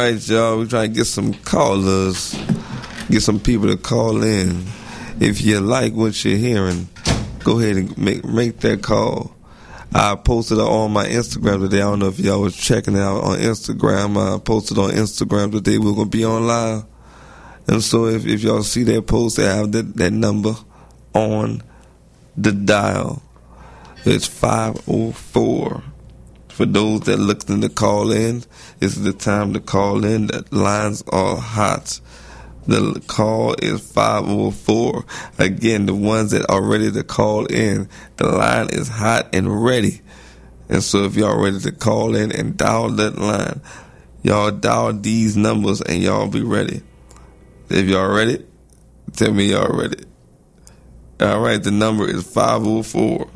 right, y'all. We're trying to get some callers, get some people to call in. If you like what you're hearing, go ahead and make that call. I posted it on my Instagram today. I don't know if y'all was checking it out on Instagram. I posted on Instagram today. We're going to be on live. And so if y'all see that post, I have that number on the dial. It's 504. For those that looking to call in, this is the time to call in. The lines are hot. The call is 504. Again, the ones that are ready to call in, the line is hot and ready. And so if y'all ready to call in and dial that line, y'all dial these numbers and y'all be ready. If y'all ready, tell me y'all ready. All right, the number is 504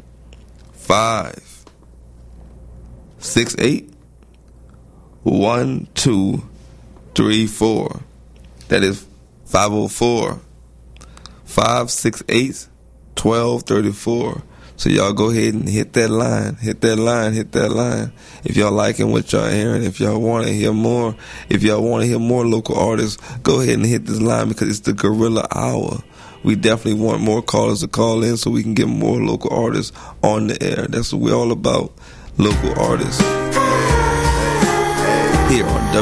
568 1234. That is 504 568 1234. So y'all go ahead and hit that line. If y'all liking what y'all hearing, if y'all want to hear more, local artists, go ahead and hit this line because it's the Gorilla Hour. We definitely want more callers to call in so we can get more local artists on the air. That's what we're all about, local artists. Here on